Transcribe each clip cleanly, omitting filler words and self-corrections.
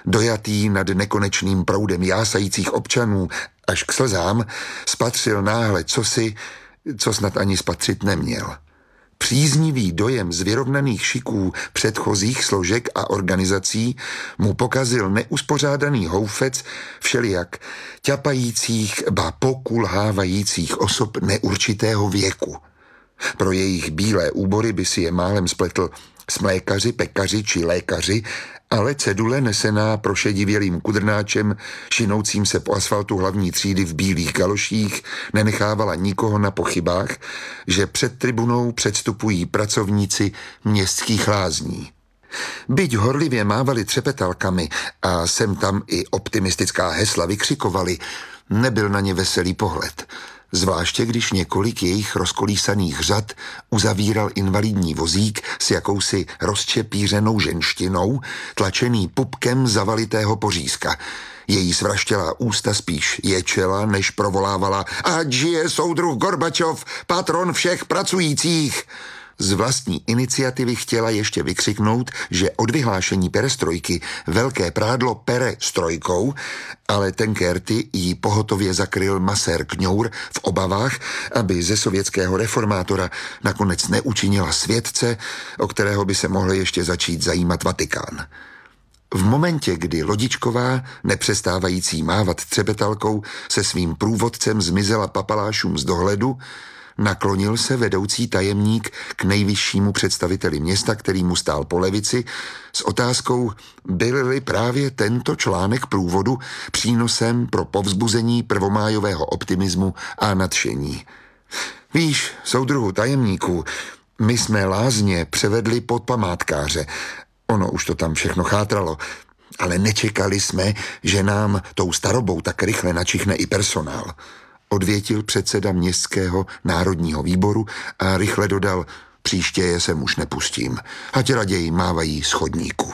Dojatý nad nekonečným proudem jásajících občanů až k slzám, spatřil náhle cosi, co snad ani spatřit neměl. Příznivý dojem z vyrovnaných šiků předchozích složek a organizací mu pokazil neuspořádaný houfec všelijak ťapajících, ba pokulhávajících osob neurčitého věku. Pro jejich bílé úbory by si je málem spletl smlékaři, pekaři či lékaři, ale cedule nesená prošedivělým kudrnáčem, šinoucím se po asfaltu hlavní třídy v bílých galoších, nenechávala nikoho na pochybách, že před tribunou předstupují pracovníci městských lázní. Byť horlivě mávali třepetalkami a sem tam i optimistická hesla vykřikovali, nebyl na ně veselý pohled. Zvláště když několik jejich rozkolísaných řad uzavíral invalidní vozík s jakousi rozčepířenou ženštinou, tlačený pupkem zavalitého pořízka. Její svraštělá ústa spíš ječela, než provolávala: ať žije soudruh Gorbačov, patron všech pracujících! Z vlastní iniciativy chtěla ještě vykřiknout, že od vyhlášení perestrojky velké prádlo pere strojkou, ale tenké rty jí pohotově zakryl masér Kňour v obavách, aby ze sovětského reformátora nakonec neučinila světce, o kterého by se mohl ještě začít zajímat Vatikán. V momentě, kdy Lodičková, nepřestávající mávat třepetalkou, se svým průvodcem zmizela papalášům z dohledu, naklonil se vedoucí tajemník k nejvyššímu představiteli města, který mu stál po levici, s otázkou, byl-li právě tento článek průvodu přínosem pro povzbuzení prvomájového optimismu a nadšení. Víš, soudruhu tajemníku, my jsme lázně převedli pod památkáře. Ono už to tam všechno chátralo, ale nečekali jsme, že nám tou starobou tak rychle načichne i personál. Odvětil předseda městského národního výboru a rychle dodal: příště je sem už nepustím, ať raději mávají z chodníku.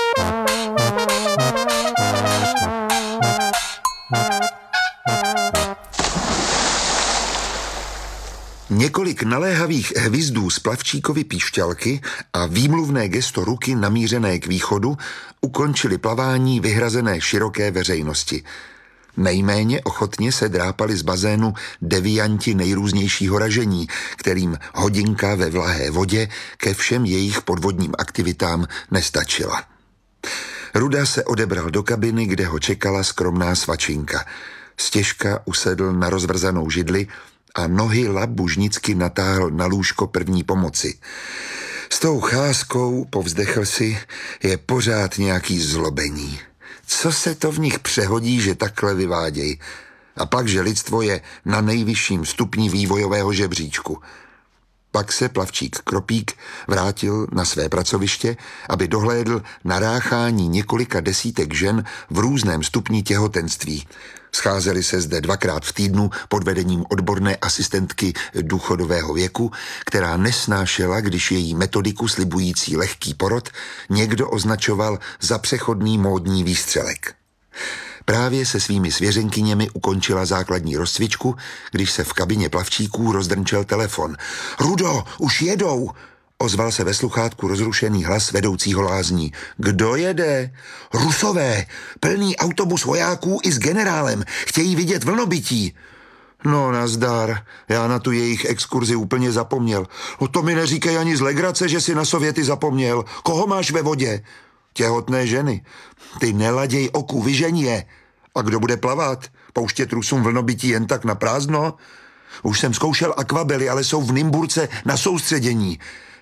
Několik naléhavých hvizdů z Plavčíkovy píšťalky a výmluvné gesto ruky namířené k východu ukončili plavání vyhrazené široké veřejnosti. Nejméně ochotně se drápali z bazénu devianti nejrůznějšího ražení, kterým hodinka ve vlahé vodě ke všem jejich podvodním aktivitám nestačila. Ruda se odebral do kabiny, kde ho čekala skromná svačinka. Stěžka usedl na rozvrzanou židli a nohy labužnicky natáhl na lůžko první pomoci. S tou cházkou, povzdechl si, je pořád nějaký zlobení. Co se to v nich přehodí, že takhle vyváděj? A pak, že lidstvo je na nejvyšším stupni vývojového žebříčku. Pak se Plavčík Kropík vrátil na své pracoviště, aby dohlédl na ráchání několika desítek žen v různém stupni těhotenství. Scházeli se zde 2krát v týdnu pod vedením odborné asistentky důchodového věku, která nesnášela, když její metodiku slibující lehký porod někdo označoval za přechodný módní výstřelek. Právě se svými svěřenkyněmi ukončila základní rozcvičku, když se v kabině Plavčíků rozdrnčel telefon. Rudo, už jedou! Ozval se ve sluchátku rozrušený hlas vedoucího lázní. Kdo jede? Rusové, plný autobus vojáků i s generálem, chtějí vidět vlnobytí. No nazdar, já na tu jejich exkurzi úplně zapomněl. O to mi neříkej ani z legrace, že si na Sověty zapomněl. Koho máš ve vodě? Těhotné ženy. Ty neladěj oku, vyžeň je. A kdo bude plavat? Pouštět Rusům vlnobytí jen tak na prázdno? Už jsem zkoušel akvabely, ale jsou v Nymburce na soustředění.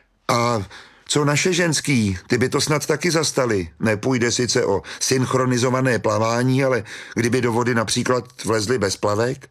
A co naše ženský? Ty by to snad taky zastali. Nepůjde sice o synchronizované plavání, ale kdyby do vody například vlezli bez plavek?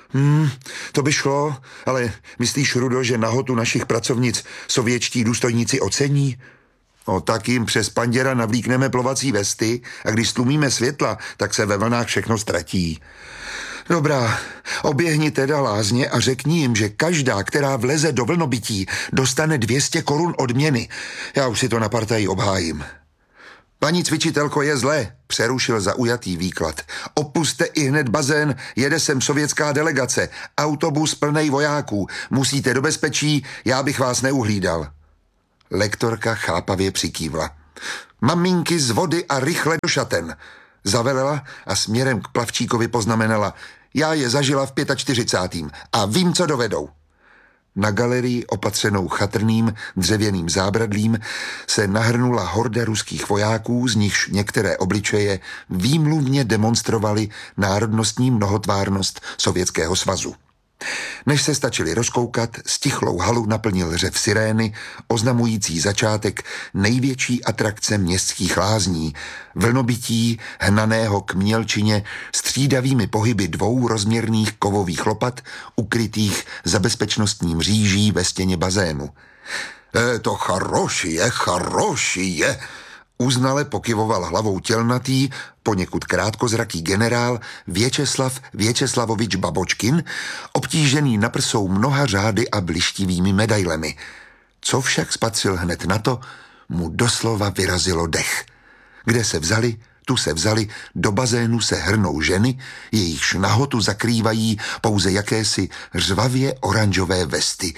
To by šlo, ale myslíš, Rudo, že nahotu našich pracovnic sovětští důstojníci ocení? No tak jim přes panděra navlíkneme plovací vesty a když stlumíme světla, tak se ve vlnách všechno ztratí. Dobrá, oběhni teda lázně a řekni jim, že každá, která vleze do vlnobytí, dostane 200 korun odměny. Já už si to na partaji obhájím. Paní cvičitelko, je zle, přerušil zaujatý výklad. Opuste i hned bazén, jede sem sovětská delegace, autobus plnej vojáků. Musíte do bezpečí, já bych vás neuhlídal. Lektorka chápavě přikývla. Maminky z vody a rychle do šaten, zavelela a směrem k Plavčíkovi poznamenala: já je zažila v 45. a vím, co dovedou. Na galerii opatřenou chatrným dřevěným zábradlím se nahrnula horda ruských vojáků, z nichž některé obličeje výmluvně demonstrovaly národnostní mnohotvárnost Sovětského svazu. Než se stačili rozkoukat, stichlou halu naplnil řev sirény, oznamující začátek největší atrakce městských lázní, vlnobytí hnaného k mělčině střídavými pohyby dvou rozměrných kovových lopat, ukrytých za bezpečnostní mříží ve stěně bazénu. To charoši je, uznale pokyvoval hlavou tělnatý, poněkud krátkozraký generál Věčeslav Věčeslavovič Babočkin, obtížený na prsou mnoha řády a blištivými medailemi. Co však spatřil hned na to, mu doslova vyrazilo dech. Kde se vzali, tu se vzali, do bazénu se hrnou ženy, jejichž nahotu zakrývají pouze jakési řvavě oranžové vesty.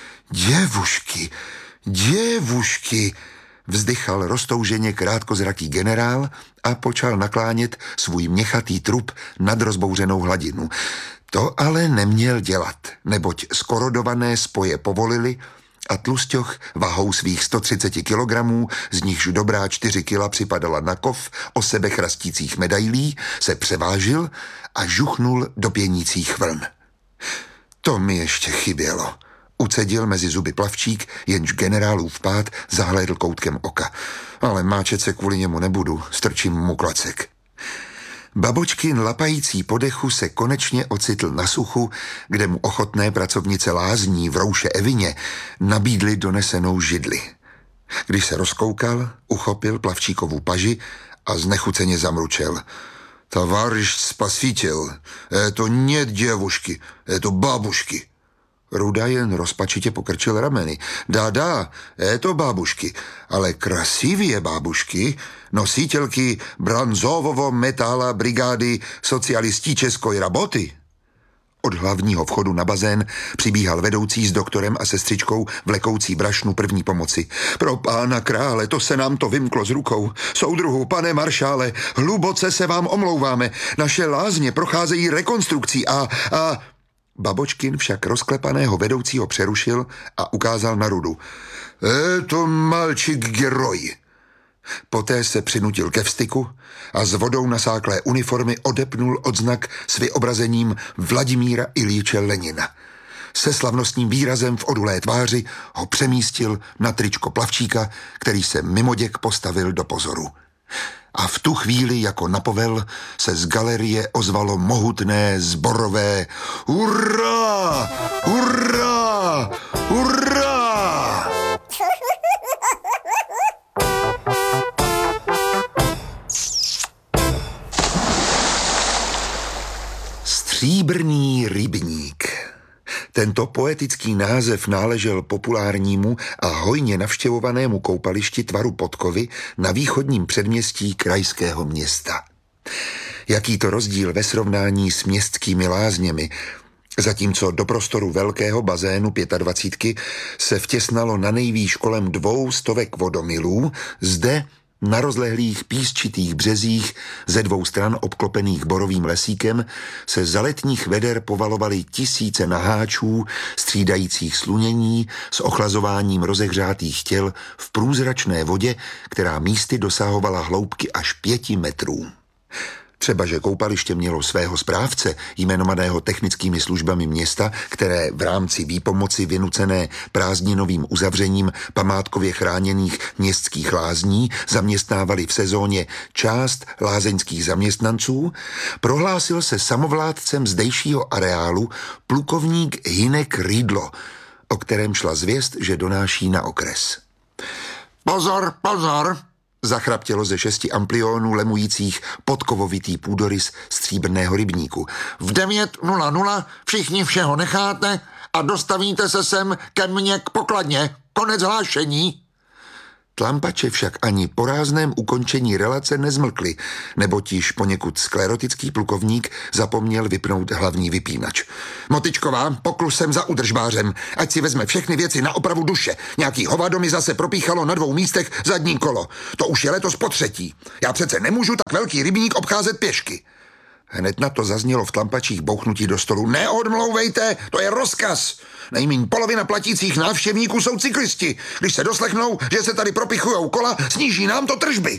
Děvušky, vzdychal roztouženě krátkozraký generál a počal naklánět svůj měchatý trup nad rozbouřenou hladinu. To ale neměl dělat, neboť skorodované spoje povolili a tlusťoch vahou svých 130 kilogramů, z nichž dobrá 4 kila připadala na kov o sebe chrastících medailí, se převážil a žuchnul do pěnících vln. To mi ještě chybělo, ucedil mezi zuby Plavčík, jenž generálův pád zahlédl koutkem oka. Ale máčet se kvůli němu nebudu, strčím mu klacek. Babočkin lapající po dechu se konečně ocitl na suchu, kde mu ochotné pracovnice lázní v rouše Evině nabídly donesenou židli. Když se rozkoukal, uchopil Plavčíkovu paži a znechuceně zamručel. Tovaryš spasitel, to nie děvušky, to babušky. Ruda jen rozpačitě pokrčil rameny. Dá, to bábušky, ale krasivě bábušky, nositelky bronzovovo metála brigády socialističeskoj raboty. Od hlavního vchodu na bazén přibíhal vedoucí s doktorem a sestřičkou vlekoucí brašnu první pomoci. Pro pána krále, to se nám to vymklo z rukou. Soudruhu, pane maršále, hluboce se vám omlouváme. Naše lázně procházejí rekonstrukcí a... Babočkin však rozklepaného vedoucího přerušil a ukázal na Rudu. To malčik geroj. Poté se přinutil ke vztyku a s vodou nasáklé uniformy odepnul odznak s vyobrazením Vladimíra Iljiče Lenina. Se slavnostním výrazem v odulé tváři ho přemístil na tričko Plavčíka, který se mimoděk postavil do pozoru. A v tu chvíli jako na povel se z galerie ozvalo mohutné sborové hurá! Hurá! Hurá! Stříbrný rybník. Tento poetický název náležel populárnímu a hojně navštěvovanému koupališti tvaru podkovy na východním předměstí krajského města. Jaký to rozdíl ve srovnání s městskými lázněmi, zatímco do prostoru velkého bazénu 25 se vtěsnalo na nejvýš kolem 200 vodomilů, zde na rozlehlých písčitých březích ze dvou stran obklopených borovým lesíkem se za letních veder povalovaly tisíce naháčů, střídajících slunění s ochlazováním rozehřátých těl v průzračné vodě, která místy dosahovala hloubky až 5 metrů. Třeba, že koupaliště mělo svého správce, jmenovaného technickými službami města, které v rámci výpomoci vynucené prázdninovým uzavřením památkově chráněných městských lázní zaměstnávali v sezóně část lázeňských zaměstnanců, prohlásil se samovládcem zdejšího areálu plukovník Hynek Rýdlo, o kterém šla zvěst, že donáší na okres. Pozor, pozor! Zachraptělo ze 6 amplionů lemujících podkovovitý půdorys stříbrného rybníku. V 9:00 všichni všeho necháte a dostavíte se sem ke mně k pokladně. Konec hlášení. Tlampače však ani po rázném ukončení relace nezmlkly, neboť již poněkud sklerotický plukovník zapomněl vypnout hlavní vypínač. Motičková, poklus jsem za udržbářem, ať si vezme všechny věci na opravu duše. Nějaký hovado mi zase propíchalo na 2 místech zadní kolo. To už je letos po 3. Já přece nemůžu tak velký rybník obcházet pěšky. Hned na to zaznělo v tlampačích bouchnutí do stolu. Neodmlouvejte, to je rozkaz. Nejmíň polovina platících návštěvníků jsou cyklisti. Když se doslechnou, že se tady propichujou kola, sníží nám to tržby.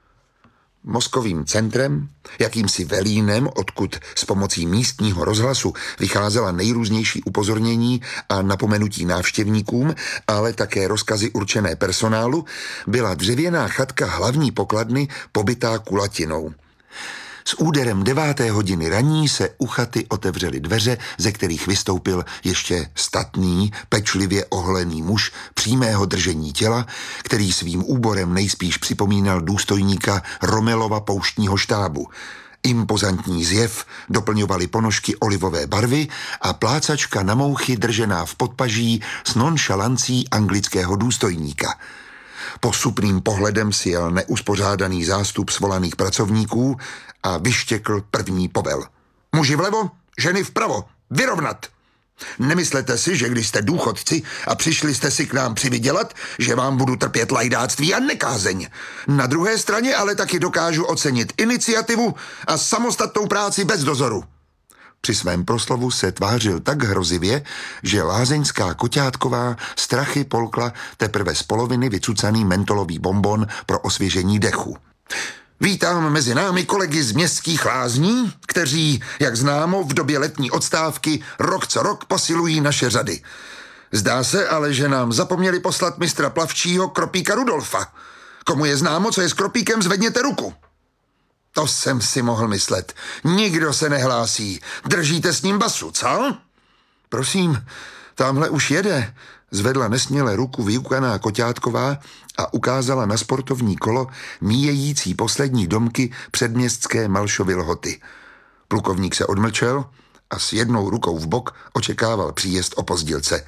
Mozkovým centrem, jakýmsi velínem, odkud s pomocí místního rozhlasu vycházela nejrůznější upozornění a napomenutí návštěvníkům, ale také rozkazy určené personálu, byla dřevěná chatka hlavní pokladny pobytá kulatinou. S úderem 9. hodiny raní se u chaty otevřely dveře, ze kterých vystoupil ještě statný, pečlivě oholený muž přímého držení těla, který svým úborem nejspíš připomínal důstojníka Romelova pouštního štábu. Impozantní zjev doplňovaly ponožky olivové barvy a plácačka na mouchy držená v podpaží s nonšalancí anglického důstojníka. Posupným pohledem si jel neuspořádaný zástup svolaných pracovníků a vyštěkl první povel. Muži vlevo, ženy vpravo, vyrovnat. Nemyslete si, že když jste důchodci a přišli jste si k nám přivydělat, že vám budu trpět lajdáctví a nekázeň. Na druhé straně ale taky dokážu ocenit iniciativu a samostatnou práci bez dozoru. Při svém proslovu se tvářil tak hrozivě, že lázeňská Koťátková strachy polkla teprve z poloviny vycucaný mentolový bonbon pro osvěžení dechu. Vítám mezi námi kolegy z městských lázní, kteří, jak známo, v době letní odstávky rok co rok posilují naše řady. Zdá se ale, že nám zapomněli poslat mistra plavčího Kropíka Rudolfa. Komu je známo, co je s Kropíkem, zvedněte ruku. To jsem si mohl myslet. Nikdo se nehlásí. Držíte s ním basu, co? Prosím, tamhle už jede. Zvedla nesměle ruku vyukaná Koťátková a ukázala na sportovní kolo míjející poslední domky předměstské Malšovy Lhoty. Plukovník se odmlčel a s jednou rukou v bok očekával příjezd opozdělce.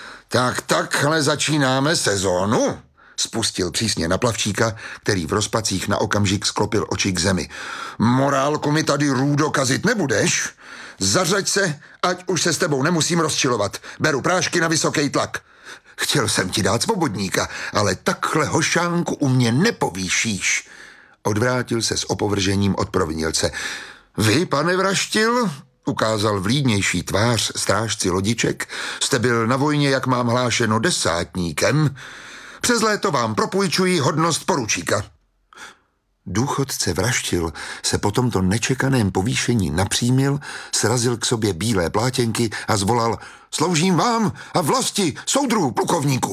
Takhle začínáme sezónu, spustil přísně na plavčíka, který v rozpacích na okamžik sklopil oči k zemi. Morálku mi tady růdo kazit nebudeš? Zařaď se, ať už se s tebou nemusím rozčilovat. Beru prášky na vysoký tlak. Chtěl jsem ti dát svobodníka, ale takhle hošánku u mě nepovýšíš. Odvrátil se s opovržením od provinilce. Vy, pane Vraštil, ukázal vlídnější tvář strážci lodiček, jste byl na vojně, jak mám hlášeno, desátníkem. Přes léto vám propůjčuji hodnost poručíka. Důchodce Vraštil se po tomto nečekaném povýšení napřímil, srazil k sobě bílé plátěnky a zvolal: Sloužím vám a vlasti, soudruhu plukovníku.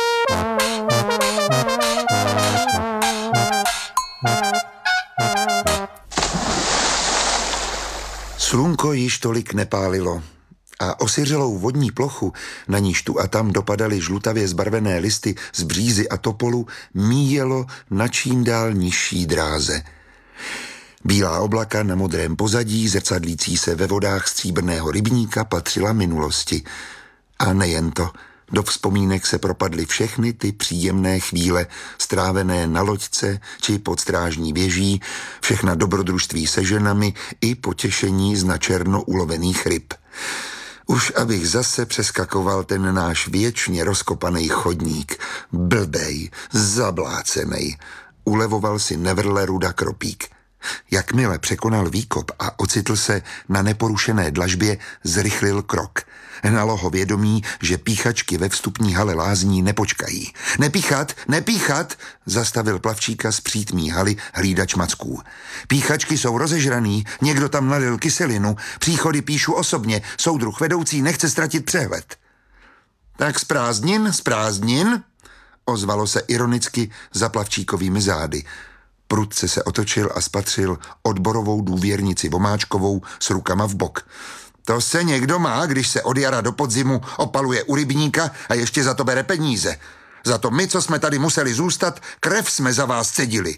Slunko již tolik nepálilo a osiřelou vodní plochu, na níž tu a tam dopadaly žlutavě zbarvené listy z břízy a topolu, míjelo na čím dál nižší dráze. Bílá oblaka na modrém pozadí, zrcadlící se ve vodách stříbrného rybníka, patřila minulosti. A nejen to. Do vzpomínek se propadly všechny ty příjemné chvíle, strávené na loďce či pod strážní věží, všechna dobrodružství se ženami i potěšení z načerno ulovených ryb. Už abych zase přeskakoval ten náš věčně rozkopaný chodník, blbej, zablácenej, ulevoval si nevrle Ruda Kropík. Jakmile překonal výkop a ocitl se na neporušené dlažbě, zrychlil krok. Hnalo ho vědomí, že píchačky ve vstupní hale lázní nepočkají. Nepíchat, zastavil plavčíka z přítmí haly hlídač macků. Píchačky jsou rozežraný, někdo tam nalil kyselinu, příchody píšu osobně, soudruh vedoucí nechce ztratit přehled. Tak z prázdnin, ozvalo se ironicky za plavčíkovými zády. Prudce se otočil a spatřil odborovou důvěrnici Vomáčkovou s rukama v bok. To se někdo má, když se od jara do podzimu opaluje u rybníka a ještě za to bere peníze. Za to my, co jsme tady museli zůstat, krev jsme za vás cedili.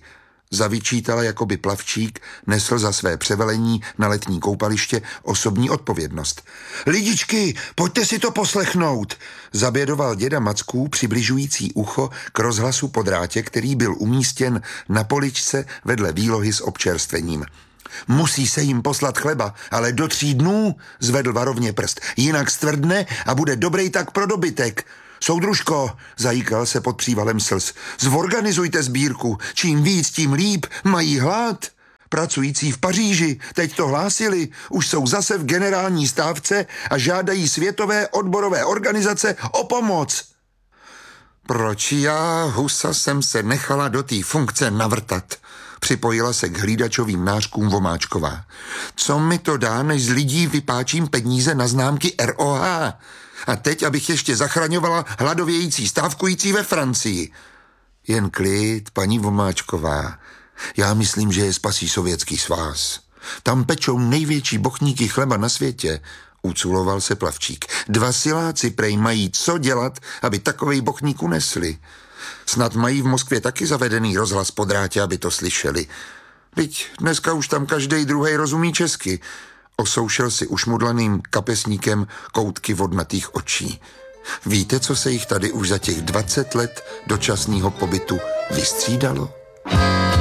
Zavyčítala, jako by plavčík nesl za své převelení na letní koupaliště osobní odpovědnost. Lidičky, pojďte si to poslechnout, zabědoval děda Macků přibližující ucho k rozhlasu po drátě, který byl umístěn na poličce vedle výlohy s občerstvením. Musí se jim poslat chleba, ale do 3 dnů, zvedl varovně prst, jinak stvrdne a bude dobrý tak pro dobytek. Soudružko, zajíkal se pod přívalem slz, zorganizujte sbírku, čím víc, tím líp, mají hlad. Pracující v Paříži teď to hlásili, už jsou zase v generální stávce a žádají světové odborové organizace o pomoc. Proč já, husa, jsem se nechala do té funkce navrtat? Připojila se k hlídačovým nářkům Vomáčková. Co mi to dá, než z lidí vypáčím peníze na známky ROH? A teď, abych ještě zachraňovala hladovějící stávkující ve Francii. Jen klid, paní Vomáčková. Já myslím, že je spasí Sovětský svaz. Tam pečou největší bochníky chleba na světě. Uculoval se plavčík. 2 siláci prej mají co dělat, aby takovej bochník unesli. Snad mají v Moskvě taky zavedený rozhlas po drátě, aby to slyšeli. Vždyť dneska už tam každej druhej rozumí česky. Osoušel si ušmudlaným kapesníkem koutky vodnatých očí. Víte, co se jich tady už za těch 20 let dočasného pobytu vystřídalo?